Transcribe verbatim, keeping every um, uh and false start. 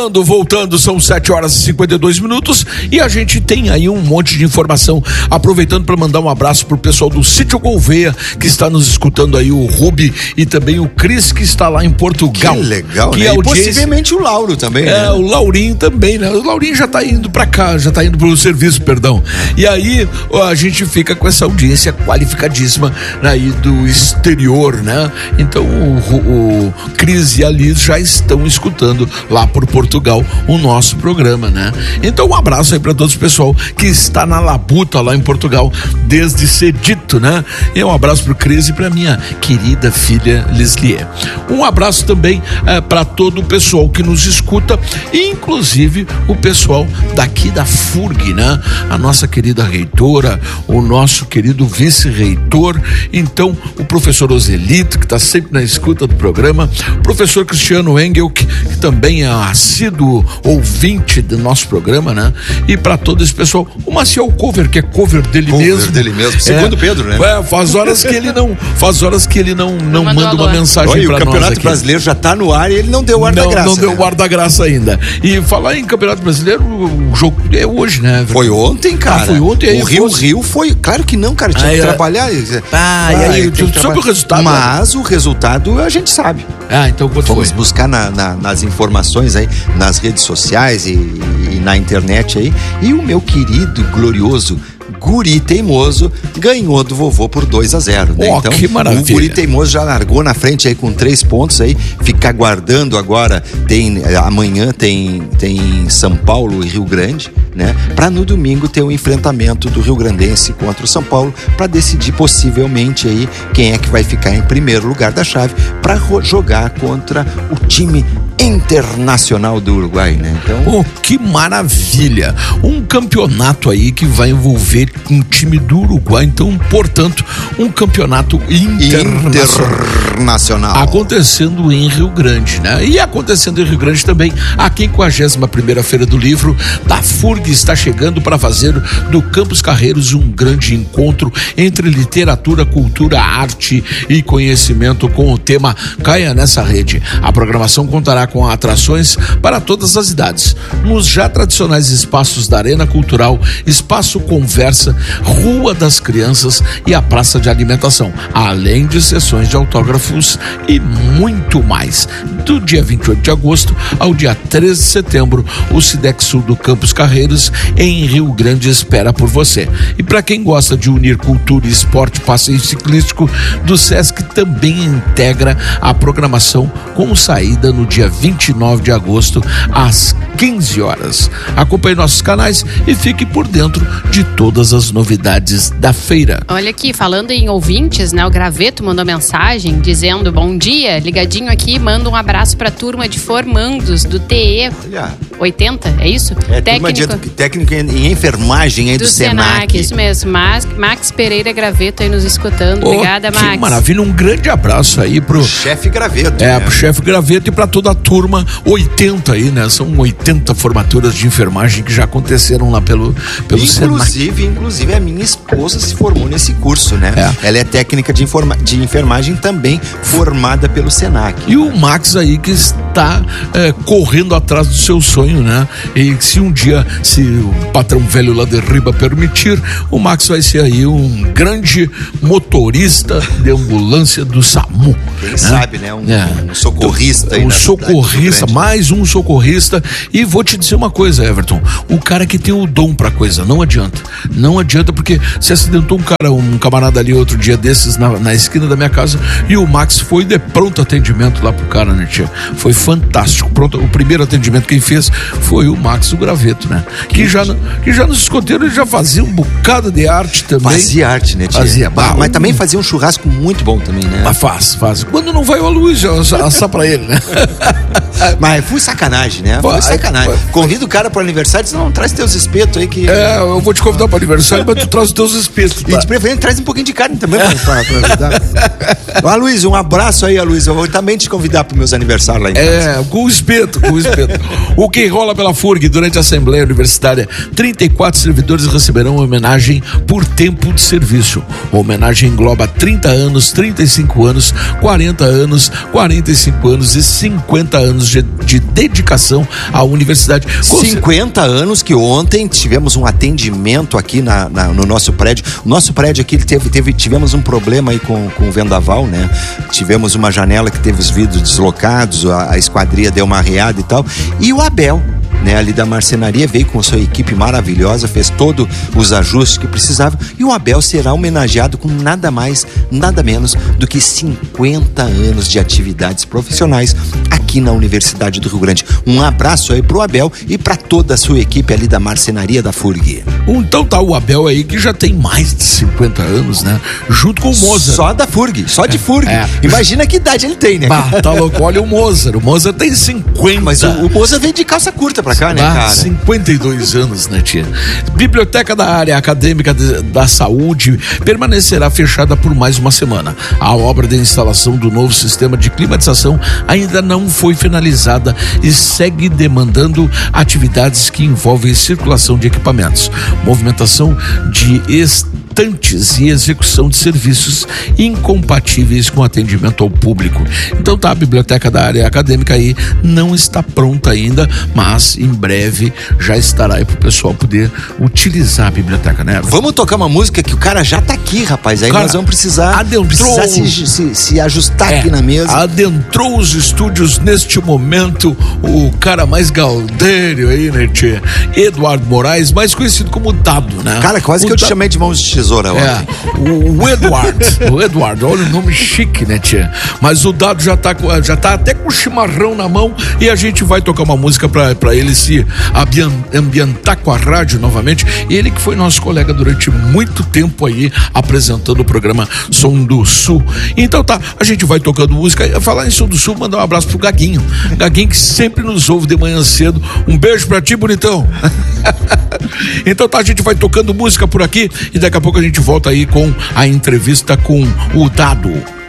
Voltando, voltando, são sete horas e cinquenta e dois minutos e a gente tem aí um monte de informação. Aproveitando para mandar um abraço pro pessoal do Sítio Gouveia, que está nos escutando aí, o Rubi e também o Cris, que está lá em Portugal. Que legal, que né? audiência... E possivelmente o Lauro também, é, né? o Laurinho também, né? O Laurinho já tá indo pra cá, já tá indo pro serviço, perdão. E aí, ó, a gente fica com essa audiência qualificadíssima aí do exterior, né? Então, o, o Cris e a Liz já estão escutando lá por Portugal o nosso programa, né? Então, um abraço aí pra todo o pessoal que está na labuta lá em Portugal desde cedito, né? E um abraço pro Cris e pra minha querida filha Lislier. Um abraço também é, para todo o pessoal que nos escuta, inclusive o pessoal daqui da F U R G, né? A nossa querida reitora, o nosso querido vice-reitor, então o professor Ozelito, que está sempre na escuta do programa, o professor Cristiano Engel, que, que também é assíduo ouvinte do nosso programa, né? E para todo esse pessoal, o Maciel Cover, que é cover dele cover mesmo. dele mesmo, segundo é, Pedro, né? É, faz horas que ele não, faz horas que ele não, não, não manda uma mensagem para nós. O Campeonato aqui. Brasileiro já tá no ar e ele não deu o ar não, da graça. Não deu né? o ar da graça ainda. E falar em Campeonato Brasileiro, o jogo é hoje, né? Foi ontem, cara. Ah, foi ontem. Aí o Rio, foi... Rio foi... Claro que não, cara. Tinha ah, que é... trabalhar. Ah, ah e aí, tu, sobre o resultado? Mas o resultado a gente sabe. Ah, então quanto Vamos foi? buscar na, na, nas informações aí, nas redes sociais e, e na internet aí. E o meu querido, glorioso Guri Teimoso ganhou do vovô por dois a zero, né? Oh, então, que maravilha. O Guri Teimoso já largou na frente aí com três pontos aí, fica aguardando agora, tem, amanhã tem, tem São Paulo e Rio Grande, né? Pra no domingo ter o enfrentamento do Rio Grandense contra o São Paulo, pra decidir possivelmente aí quem é que vai ficar em primeiro lugar da chave pra jogar contra o time internacional do Uruguai, né? Então, oh, que maravilha! Um campeonato aí que vai envolver um time do Uruguai, então, portanto, um campeonato internacional, internacional. acontecendo em Rio Grande, né? E acontecendo em Rio Grande também, a quinquagésima primeira Feira do Livro da F U R G está chegando para fazer do Campos Carreiros um grande encontro entre literatura, cultura, arte e conhecimento com o tema Caia Nessa Rede. A programação contará com atrações para todas as idades, nos já tradicionais espaços da Arena Cultural, Espaço Conversa, Rua das Crianças e a Praça de Alimentação, além de sessões de autógrafos e muito mais. Do dia vinte e oito de agosto ao dia treze de setembro, o Sidex Sul do Campos Carreiros, em Rio Grande, espera por você. E para quem gosta de unir cultura e esporte, passeio ciclístico, do Sesc também integra a programação com saída no dia vinte e nove de agosto, às quinze horas. Acompanhe nossos canais e fique por dentro de todas as novidades da feira. Olha aqui, falando em ouvintes, né? O Graveto mandou mensagem dizendo: bom dia, ligadinho aqui, manda um abraço pra turma de formandos do T E olha, oitenta, é isso? é técnico, de, técnico em enfermagem aí do, do Senac. Senac. Isso mesmo, Max, Max Pereira Graveto aí nos escutando. Oh, obrigada, que Max. Que maravilha, um grande abraço aí pro chefe Graveto. É, né? pro chefe Graveto e pra toda a turma oitenta aí, né? São oitenta formaturas de enfermagem que já aconteceram lá pelo, pelo inclusive, Senac. Inclusive, a minha esposa se formou nesse curso, né? É. Ela é técnica de, informa- de enfermagem também, formada pelo Senac. E o Max aí que está é, correndo atrás do seu sonho, né? E se um dia, se o patrão velho lá de Riba permitir, o Max vai ser aí um grande motorista de ambulância do SAMU. Quem né? sabe, né? Um, é. um socorrista. Um aí socorrista, mais um socorrista. E vou te dizer uma coisa, Everton, o cara que tem o dom pra coisa, não adianta. Não adianta, porque se acidentou um cara, um camarada ali outro dia desses na, na esquina da minha casa, e o Max foi de pronto atendimento lá pro cara, né, tia? Foi fantástico. Pronto, o primeiro atendimento que ele fez foi o Max, o Graveto, né? Que já, que já nos escoteiros ele já fazia um bocado de arte também. Fazia arte, né, tia? Fazia. Bah, mas também fazia um churrasco muito bom também, né? Mas faz, faz. Quando não vai o Luiz, assar pra ele, né? Mas foi sacanagem, né? Foi sacanagem. Convida o cara pro aniversário e diz: não, traz teus espetos aí que... É, eu vou te convidar pro aniversário, mas tu traz os teus espetos, tá? E de preferência traz um pouquinho de carne também pra, pra, pra ajudar. Ó, Luiz, um abraço aí, Luiz. Eu vou também te convidar pros meus aniversários lá em casa. É, com o espeto, com o espeto. O que rola pela F U R G durante a Assembleia Universitária universitária. trinta e quatro servidores receberão homenagem por tempo de serviço. A homenagem engloba trinta anos, trinta e cinco anos, quarenta anos, quarenta e cinco anos e cinquenta anos de, de dedicação à universidade. cinquenta anos que ontem tivemos um atendimento aqui na, na, no nosso prédio. O nosso prédio aqui teve, teve, tivemos um problema aí com, com o vendaval, né? Tivemos uma janela que teve os vidros deslocados, a, a esquadria deu uma arreada e tal. E o Abel, né, ali da marcenaria, veio com sua equipe maravilhosa, fez todos os ajustes que precisava, e o Abel será homenageado com nada mais, nada menos do que cinquenta anos de atividades profissionais aqui na Universidade do Rio Grande. Um abraço aí pro Abel e para toda a sua equipe ali da marcenaria da F U R G. Então tá o Abel aí que já tem mais de cinquenta anos, né? Junto com o Mozart. Só da F U R G, só de é, F U R G. É. Imagina que idade ele tem, né? Bah, tá louco, olha o Mozart. O Mozart tem cinquenta. Mas o, o Mozart vem de calça curta pra cá, né, bah, cara? cinquenta e dois anos, né, tia? Biblioteca da área acadêmica de, da saúde permanecerá fechada por mais uma semana. A obra de instalação do novo sistema de climatização ainda não foi finalizada e segue demandando atividades que envolvem circulação de equipamentos, movimentação de estantes e execução de serviços incompatíveis com atendimento ao público. Então tá, a biblioteca da área acadêmica aí não está pronta ainda, mas em breve já estará aí pro pessoal poder utilizar a biblioteca, né? Vamos tocar uma música que o cara já tá aqui, rapaz. Aí cara, nós vamos precisar, adentrou, precisar se, se, se ajustar é, aqui na mesa. Adentrou os estúdios neste momento o cara mais gaudério aí, né, tia? Eduardo Moraes, mais conhecido como Dado, né? Cara, quase o que eu da... te chamei de mãos de tesoura. É, o, o Eduardo, o Eduardo, olha o nome chique, né, tia? Mas o Dado já tá, já tá até com o chimarrão na mão e a gente vai tocar uma música pra, pra ele se ambientar com a rádio novamente. Ele que foi nosso colega durante muito tempo aí apresentando o programa Som do Sul. Então tá, a gente vai tocando música. Falar em Som do Sul, mandar um abraço pro Gaguinho. Gaguinho que sempre nos ouve de manhã cedo. Um beijo pra ti, bonitão. Então tá, a gente vai tocando música por aqui e daqui a pouco a gente volta aí com a entrevista com o Dado.